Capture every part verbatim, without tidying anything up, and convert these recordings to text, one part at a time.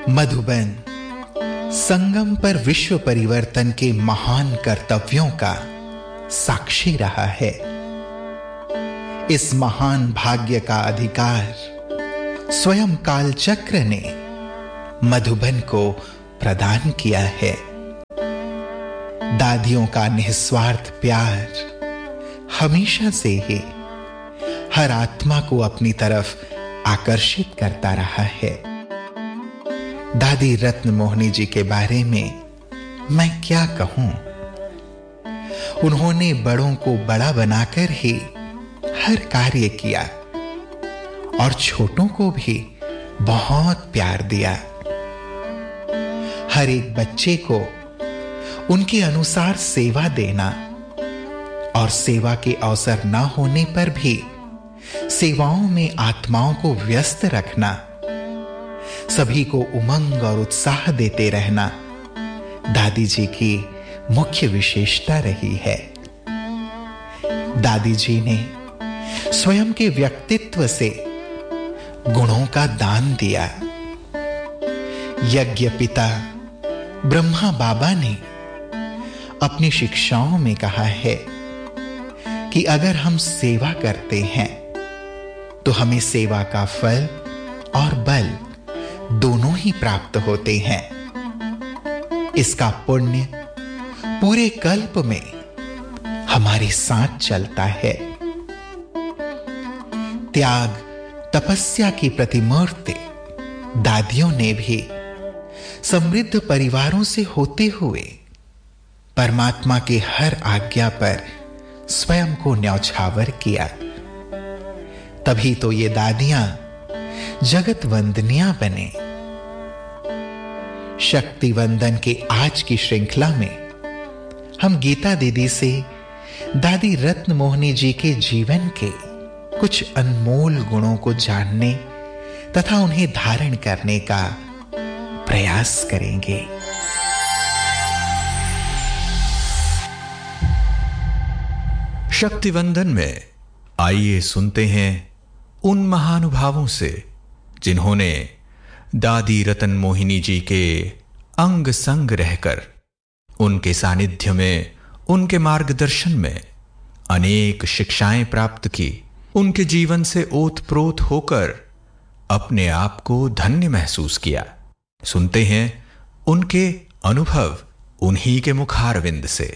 मधुबन संगम पर विश्व परिवर्तन के महान कर्तव्यों का साक्षी रहा है। इस महान भाग्य का अधिकार स्वयं कालचक्र ने मधुबन को प्रदान किया है। दादियों का निस्वार्थ प्यार हमेशा से ही हर आत्मा को अपनी तरफ आकर्षित करता रहा है। दादी रत्न मोहिनी जी के बारे में मैं क्या कहूं। उन्होंने बड़ों को बड़ा बनाकर ही हर कार्य किया और छोटों को भी बहुत प्यार दिया। हर एक बच्चे को उनके अनुसार सेवा देना और सेवा के अवसर न होने पर भी सेवाओं में आत्माओं को व्यस्त रखना, सभी को उमंग और उत्साह देते रहना दादी जी की मुख्य विशेषता रही है। दादी जी ने स्वयं के व्यक्तित्व से गुणों का दान दिया। यज्ञ पिता ब्रह्मा बाबा ने अपनी शिक्षाओं में कहा है कि अगर हम सेवा करते हैं तो हमें सेवा का फल और बल दोनों ही प्राप्त होते हैं। इसका पुण्य पूरे कल्प में हमारे साथ चलता है। त्याग तपस्या की प्रतिमूर्ति दादियों ने भी समृद्ध परिवारों से होते हुए परमात्मा के हर आज्ञा पर स्वयं को न्यौछावर किया। तभी तो ये दादियां जगत वंदनिया बने। शक्ति वंदन के आज की श्रृंखला में हम गीता दीदी से दादी रत्न मोहिनी जी के जीवन के कुछ अनमोल गुणों को जानने तथा उन्हें धारण करने का प्रयास करेंगे। शक्तिवंदन में आइए सुनते हैं उन महानुभावों से जिन्होंने दादी रतन मोहिनी जी के अंग संग रहकर उनके सानिध्य में, उनके मार्गदर्शन में अनेक शिक्षाएं प्राप्त की, उनके जीवन से ओतप्रोत होकर अपने आप को धन्य महसूस किया। सुनते हैं उनके अनुभव उन्हीं के मुखारविंद से।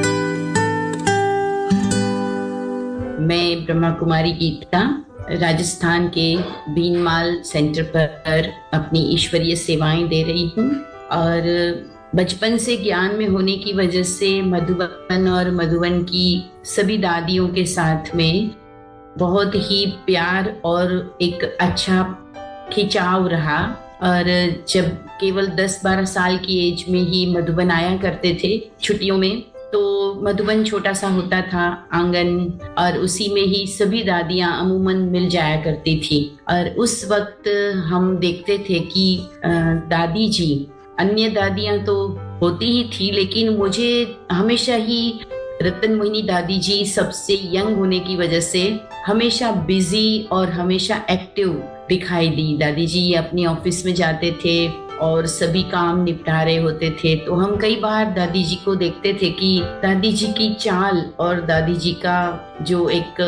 मैं ब्रह्मा कुमारी गीता राजस्थान के बीनमाल सेंटर पर अपनी ईश्वरीय सेवाएं दे रही हूँ और बचपन से ज्ञान में होने की वजह से मधुबन और मधुबन की सभी दादियों के साथ में बहुत ही प्यार और एक अच्छा खिंचाव रहा। और जब केवल दस बारह साल की एज में ही मधुबन आया करते थे छुट्टियों में, तो मधुबन छोटा सा होता था आंगन और उसी में ही सभी दादियां अमूमन मिल जाया करती थी। और उस वक्त हम देखते थे कि दादी जी, अन्य दादियां तो होती ही थी, लेकिन मुझे हमेशा ही रतन मोहिनी दादी जी सबसे यंग होने की वजह से हमेशा बिजी और हमेशा एक्टिव दिखाई दी। दादी जी अपनी ऑफिस में जाते थे और सभी काम निपटा रहे होते थे, तो हम कई बार दादी जी को देखते थे कि दादी जी की चाल और दादी जी का जो एक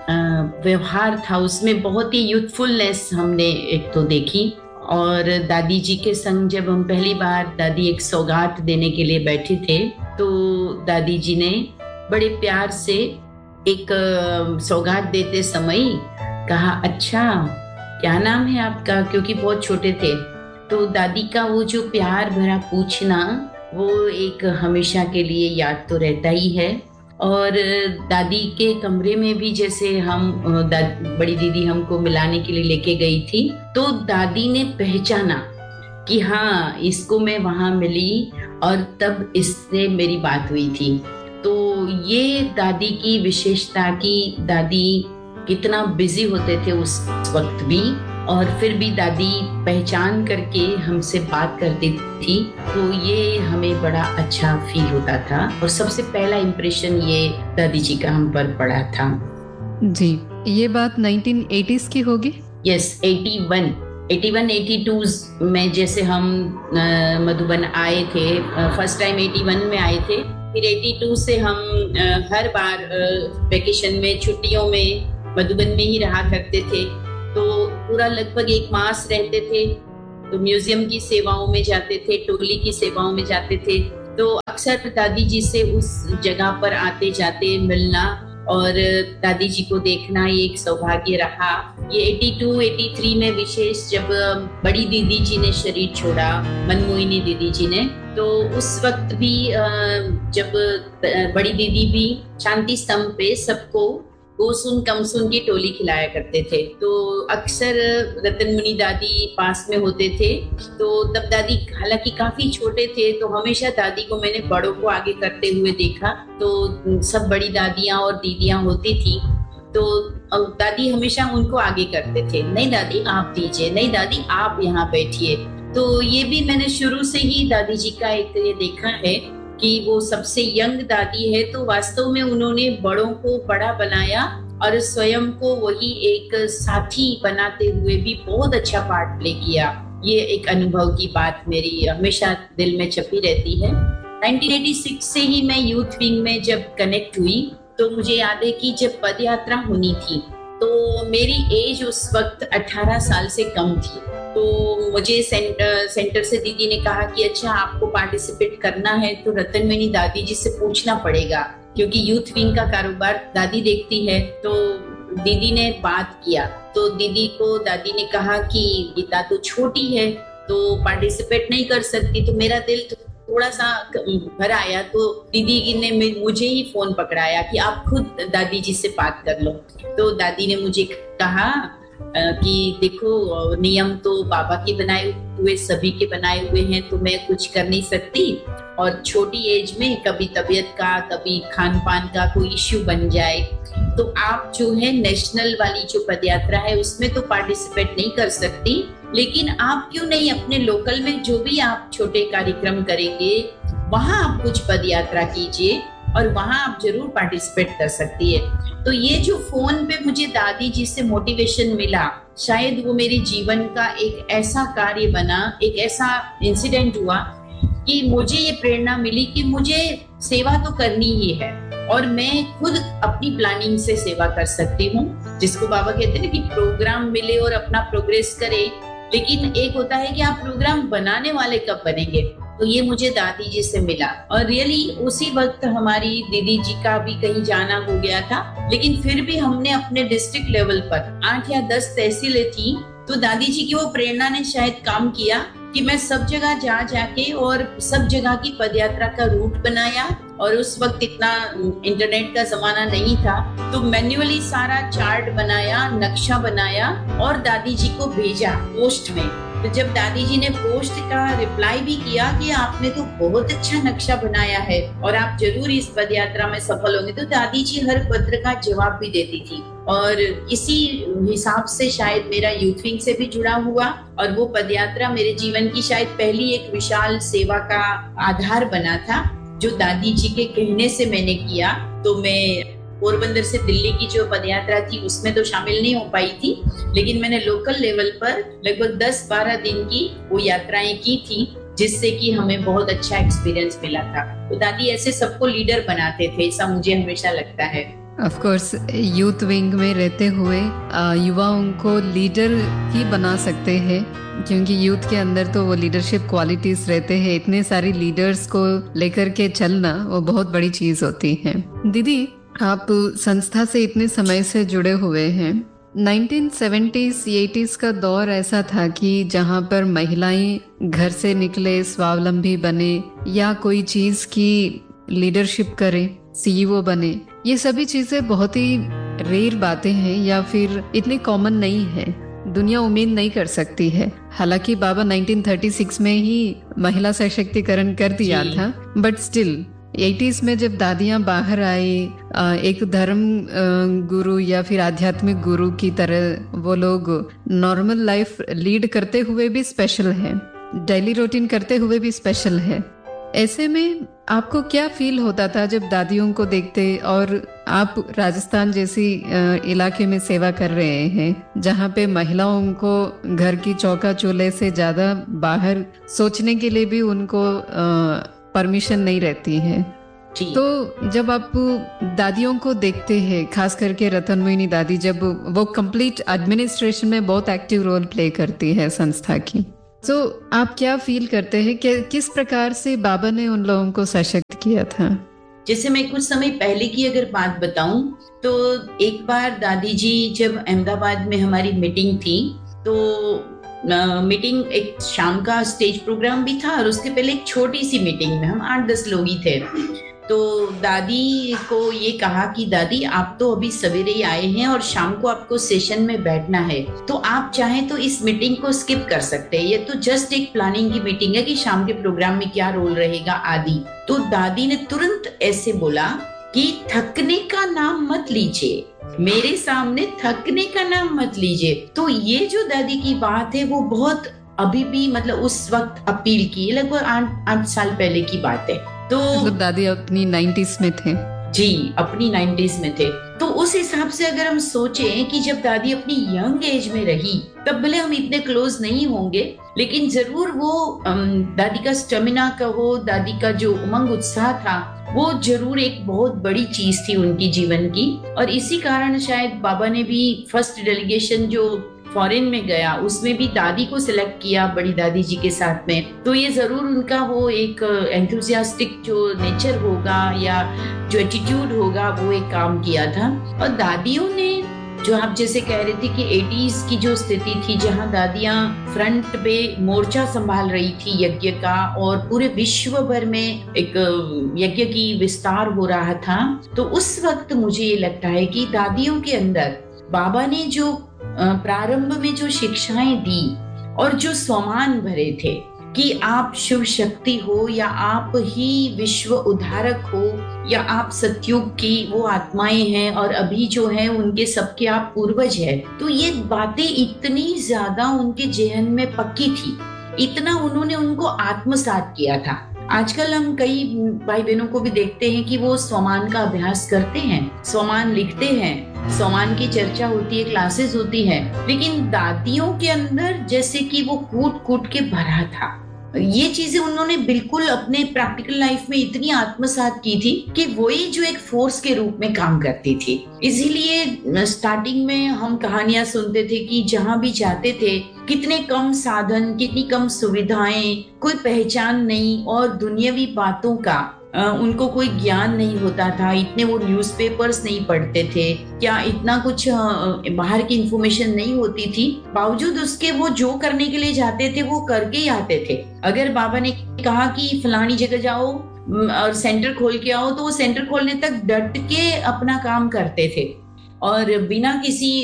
व्यवहार था उसमें बहुत ही यूथफुलनेस हमने एक तो देखी। और दादी जी के संग जब हम पहली बार दादी एक सौगात देने के लिए बैठे थे, तो दादी जी ने बड़े प्यार से एक सौगात देते समय कहा, अच्छा क्या नाम है आपका, क्योंकि बहुत छोटे थे। तो दादी का वो जो प्यार भरा पूछना, वो एक हमेशा के लिए याद तो रहता ही है। और दादी के कमरे में भी जैसे हम बड़ी दीदी हमको मिलाने के लिए लेके गई थी, तो दादी ने पहचाना कि हाँ इसको मैं वहां मिली और तब इससे मेरी बात हुई थी। तो ये दादी की विशेषता कि दादी कितना बिजी होते थे उस वक्त भी, और फिर भी दादी पहचान करके हमसे बात करती थी, तो ये हमें बड़ा अच्छा फील होता था। और सबसे पहला इम्प्रेशन ये दादी जी का हम पर पड़ा था। जी, ये बात नाइनटीन एटीज़ की होगी? यस, इक्यासी। इक्यासी बयासी में जैसे हम मधुबन आए थे, फर्स्ट टाइम इक्यासी में आए थे, फिर बयासी से हम हर बार वेकेशन में, छुट्टियों में मधुबन में ही रहा करते थे। तो पूरा लगभग एक मास रहते थे, तो म्यूजियम की सेवाओं में जाते थे, टोली की सेवाओं में जाते थे। तो अक्सर दादी जी से उस जगह पर आते जाते मिलना और दादी जी को देखना ये एक सौभाग्य रहा। ये बयासी तिरासी में विशेष जब बड़ी दीदी जी ने शरीर छोड़ा, मनमोहिनी दीदी जी ने, तो उस वक्त भी जब बड़ी दीदी भी शांति स्तंभ पे सबको गोसुन कमसुन की टोली खिलाया करते थे। तो अक्सर रतन मुनि दादी पास में होते थे। तो तब दादी हालांकि काफी छोटे थे, तो हमेशा दादी को मैंने बड़ों को आगे करते हुए देखा। तो सब बड़ी दादियां और दीदियां होती थी, तो दादी हमेशा उनको आगे करते थे, नहीं दादी आप दीजिए, नहीं दादी आप यहाँ बैठिए। तो ये भी मैंने शुरू से ही दादी जी का एक ये देखा है कि वो सबसे यंग दादी है, तो वास्तव में उन्होंने बड़ों को बड़ा बनाया और स्वयं को वही एक साथी बनाते हुए भी बहुत अच्छा पार्ट प्ले किया। ये एक अनुभव की बात मेरी हमेशा दिल में छपी रहती है। उन्नीस सौ छियासी से ही मैं यूथ विंग में जब कनेक्ट हुई, तो मुझे याद है कि जब पदयात्रा होनी थी, तो मेरी एज उस वक्त अठारह साल से कम थी। तो मुझे सेंटर सेंटर से दीदी ने कहा कि अच्छा आपको पार्टिसिपेट करना है तो रतनमणि दादी जी से पूछना पड़ेगा, क्योंकि यूथ विंग का कारोबार दादी देखती है। तो दीदी ने बात किया, तो दीदी को दादी ने कहा कि गीता तो छोटी है तो पार्टिसिपेट नहीं कर सकती। तो मेरा दिल थोड़ा सा भर आया, तो दीदी ने मुझे ही फोन पकड़ाया कि आप खुद दादी जी से बात कर लो। तो दादी ने मुझे कहा कि देखो नियम तो बाबा के बनाए हुए सभी के बनाए हुए हैं, तो मैं कुछ कर नहीं सकती, और छोटी एज में कभी तबीयत का कभी खान पान का कोई इश्यू बन जाए, तो आप जो है नेशनल वाली जो पदयात्रा है उसमें तो पार्टिसिपेट नहीं कर सकती, लेकिन आप क्यों नहीं अपने लोकल में जो भी आप छोटे कार्यक्रम करेंगे वहां आप कुछ पदयात्रा कीजिए और वहां आप जरूर पार्टिसिपेट कर सकती है। तो ये जो फोन पे मुझे दादी जी से मोटिवेशन मिला, शायद वो मेरे जीवन का एक ऐसा कार्य बना, एक ऐसा इंसिडेंट हुआ कि मुझे ये प्रेरणा मिली कि मुझे सेवा तो करनी ही है और मैं खुद अपनी प्लानिंग से सेवा कर सकती हूँ। जिसको बाबा कहते हैं कि प्रोग्राम मिले और अपना प्रोग्रेस करे, लेकिन एक होता है कि आप प्रोग्राम बनाने वाले कब बनेंगे। तो ये मुझे दादी जी से मिला और रियली उसी वक्त हमारी दीदी जी का भी कहीं जाना हो गया था, लेकिन फिर भी हमने अपने डिस्ट्रिक्ट लेवल पर आठ या दस तहसीलें थी, तो दादी जी की वो प्रेरणा ने शायद काम किया कि मैं सब जगह जा जाके और सब जगह की पदयात्रा का रूट बनाया। और उस वक्त इतना इंटरनेट का जमाना नहीं था, तो मैन्युअली सारा चार्ट बनाया, नक्शा बनाया और दादी जी को भेजा पोस्ट में। तो जब दादी जी ने पोस्ट का रिप्लाई भी किया कि आपने तो बहुत अच्छा नक्शा बनाया है और आप जरूर इस पदयात्रा में सफल होंगे, तो दादी जी हर पत्र का जवाब भी देती थी। और इसी हिसाब से शायद मेरा यूथ विंग से भी जुड़ा हुआ और वो पदयात्रा मेरे जीवन की शायद पहली एक विशाल सेवा का आधार बना था, जो दादी जी के कहने से मैंने किया। तो मैं पोरबंदर से दिल्ली की जो पदयात्रा थी उसमें तो शामिल नहीं हो पाई थी, लेकिन मैंने लोकल लेवल पर लगभग दस बारह दिन की वो यात्राएं की थी, जिससे कि हमें बहुत अच्छा एक्सपीरियंस मिला था। तो दादी ऐसे सबको लीडर बनाते थे, ऐसा मुझे हमेशा लगता है। ऑफ कोर्स यूथ विंग में रहते हुए युवाओं को लीडर ही बना सकते हैं, क्योंकि यूथ के अंदर तो वो लीडरशिप क्वालिटीज रहते हैं। इतने सारी लीडर्स को लेकर के चलना वो बहुत बड़ी चीज होती है। दीदी, आप संस्था से इतने समय से जुड़े हुए हैं। नाइनटीन सेवेंटीज़ एटीज़ का दौर ऐसा था कि जहां पर महिलाएं घर से निकले, स्वावलंबी बने या कोई चीज की लीडरशिप करें, सीईओ बने, ये सभी चीजें बहुत ही रेयर बातें हैं या फिर इतनी कॉमन नहीं है, दुनिया उम्मीद नहीं कर सकती है। हालांकि बाबा नाइनटीन थर्टी सिक्स में ही महिला सशक्तिकरण कर दिया था, बट स्टिल एटीज़ में जब दादियां बाहर आई, एक धर्म गुरु या फिर आध्यात्मिक गुरु की तरह वो लोग नॉर्मल लाइफ लीड करते हुए भी स्पेशल है, डेली रूटीन करते हुए भी स्पेशल है। ऐसे में आपको क्या फील होता था जब दादियों को देखते, और आप राजस्थान जैसी इलाके में सेवा कर रहे हैं जहाँ पे महिलाओं को घर की चौका चूल्हे से ज्यादा बाहर सोचने के लिए भी उनको परमिशन नहीं रहती है। तो जब आप दादियों को देखते हैं, खास करके रतन मोहिनी दादी, जब वो कंप्लीट एडमिनिस्ट्रेशन में बहुत एक्टिव रोल प्ले करती है संस्था की, तो आप क्या फील करते हैं कि किस प्रकार से बाबा ने उन लोगों को सशक्त किया था? जैसे मैं कुछ समय पहले की अगर बात बताऊं तो एक बार दादी जी जब अहमदाबाद में हमारी मीटिंग थी, तो मीटिंग एक शाम का स्टेज प्रोग्राम भी था और उसके पहले एक छोटी सी मीटिंग में हम आठ दस लोग ही थे। तो दादी को ये कहा कि दादी आप तो अभी सवेरे ही आए हैं और शाम को आपको सेशन में बैठना है, तो आप चाहें तो इस मीटिंग को स्किप कर सकते हैं, ये तो जस्ट एक प्लानिंग की मीटिंग है कि शाम के प्रोग्राम में क्या रोल रहेगा आदि। तो दादी ने तुरंत ऐसे बोला कि थकने का नाम मत लीजिए, मेरे सामने थकने का नाम मत लीजिए। तो ये जो दादी की बात है वो बहुत अभी भी मतलब उस वक्त अपील की, लगभग आठ आठ साल पहले की बात है। तो मतलब दादी अपनी नाइन्टीज में थे। जी, अपनी नाइन्टीज में थे। तो उस हिसाब से अगर हम सोचें कि जब दादी अपनी यंग एज में रही, तब भले हम इतने क्लोज नहीं होंगे, लेकिन जरूर वो दादी का स्टेमिना कहो, दादी का जो उमंग उत्साह था, वो जरूर एक बहुत बड़ी चीज थी उनकी जीवन की। और इसी कारण शायद बाबा ने भी फर्स्ट डेलीगेशन जो फॉरेन में गया उसमें भी दादी को सिलेक्ट किया, बड़ी दादी जी के साथ में। तो ये जरूर उनका वो एक एंथुसियास्टिक जो नेचर होगा या जो एटीट्यूड होगा वो एक काम किया था। और दादियों ने जो आप जैसे कह रहे थे कि एटीज़ की जो स्थिति थी जहां दादियां फ्रंट पे मोर्चा संभाल रही थी यज्ञ का और पूरे विश्व भर में एक यज्ञ की विस्तार हो रहा था, तो उस वक्त मुझे ये लगता है कि दादियों के अंदर बाबा ने जो प्रारंभ में जो शिक्षाएं दी और जो स्वमान भरे थे कि आप शिव शक्ति हो या आप ही विश्व उद्धारक हो या आप सतयुग की वो आत्माएं हैं और अभी जो है उनके सबके आप पूर्वज हैं, तो ये बातें इतनी ज्यादा उनके जेहन में पक्की थी, इतना उन्होंने उनको आत्मसात किया था। आजकल हम कई भाई बहनों को भी देखते हैं कि वो स्वमान का अभ्यास करते हैं, स्वमान लिखते हैं, स्वमान की चर्चा होती है, क्लासेस होती है, लेकिन दादियों के अंदर जैसे कि वो कूट कूट के भरा था। ये चीजें उन्होंने बिल्कुल अपने प्रैक्टिकल लाइफ में इतनी आत्मसात की थी कि वही जो एक फोर्स के रूप में काम करती थी। इसीलिए स्टार्टिंग में हम कहानियां सुनते थे कि जहां भी जाते थे कितने कम साधन, कितनी कम सुविधाएं, कोई पहचान नहीं और दुनियावी बातों का उनको कोई ज्ञान नहीं होता था, इतने वो न्यूज़पेपर्स नहीं पढ़ते थे, क्या इतना कुछ बाहर की इंफॉर्मेशन नहीं होती थी, बावजूद उसके वो जो करने के लिए जाते थे वो करके ही आते थे। अगर बाबा ने कहा कि फलानी जगह जाओ और सेंटर खोल के आओ, तो वो सेंटर खोलने तक डट के अपना काम करते थे और बिना किसी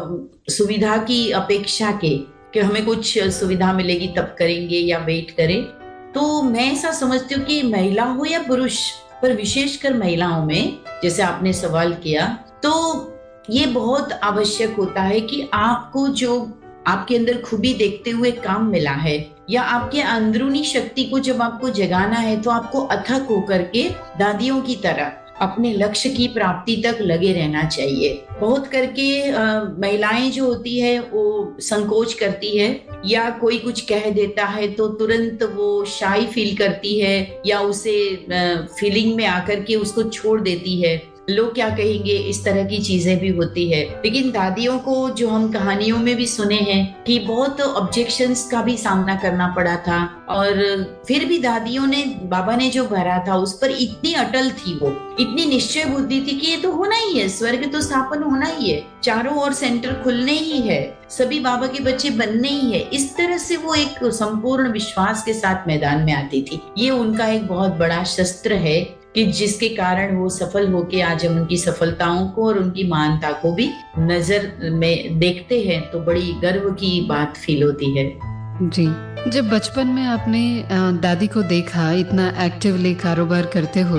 सुविधा की अपेक्षा के कि हमें कुछ सुविधा मिलेगी तब करेंगे या वेट करें। तो मैं ऐसा समझती हूँ कि महिला हो या पुरुष, पर विशेषकर महिलाओं में जैसे आपने सवाल किया, तो ये बहुत आवश्यक होता है कि आपको जो आपके अंदर खूबी देखते हुए काम मिला है या आपके अंदरूनी शक्ति को जब आपको जगाना है, तो आपको अथक होकर के दादियों की तरह अपने लक्ष्य की प्राप्ति तक लगे रहना चाहिए। बहुत करके महिलाएं जो होती है वो संकोच करती है या कोई कुछ कह देता है तो तुरंत वो शाई फील करती है या उसे फीलिंग में आकर के उसको छोड़ देती है, लोग क्या कहेंगे, इस तरह की चीजें भी होती है। लेकिन दादियों को जो हम कहानियों में भी सुने हैं कि बहुत ऑब्जेक्शंस का भी सामना करना पड़ा था और फिर भी दादियों ने, बाबा ने जो भरा था उस पर इतनी अटल थी, वो इतनी निश्चय बुद्धि थी कि ये तो होना ही है, स्वर्ग तो स्थापन होना ही है, चारों ओर सेंटर खुलने ही है, सभी बाबा के बच्चे बनने ही है। इस तरह से वो एक संपूर्ण विश्वास के साथ मैदान में आती थी। ये उनका एक बहुत बड़ा शस्त्र है कि जिसके कारण वो सफल होके आज हम उनकी सफलताओं को और उनकी महानता को भी नजर में देखते हैं, तो बड़ी गर्व की बात फील होती है। जी, जब बचपन में आपने दादी को देखा इतना एक्टिवली कारोबार करते हुए,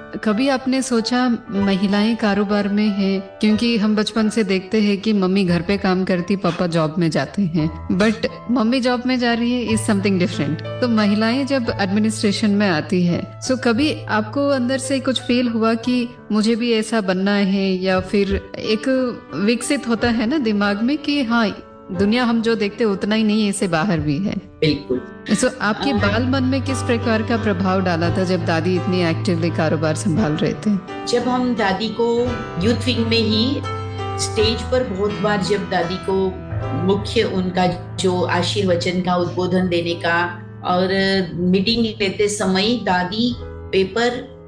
कभी आपने सोचा महिलाएं कारोबार में है, क्योंकि हम बचपन से देखते हैं कि मम्मी घर पे काम करती, पापा जॉब में जाते हैं, बट मम्मी जॉब में जा रही है इज समथिंग डिफरेंट। तो महिलाएं जब एडमिनिस्ट्रेशन में आती है, सो कभी आपको अंदर से कुछ फील हुआ कि मुझे भी ऐसा बनना है, या फिर एक विकसित होता है ना दिमाग में कि हाँ दुनिया हम जो देखते उतना ही नहीं, इससे बाहर भी है? बिल्कुल। सो so, आपके बाल मन में किस प्रकार का प्रभाव डाला था जब दादी इतनी एक्टिवली कारोबार संभाल रहे थे? जब हम दादी को यूथ विंग में ही स्टेज पर बहुत बार, जब दादी को मुख्य उनका जो आशीर्वचन का उद्बोधन देने का और मीटिंग लेते समय दादी पेपर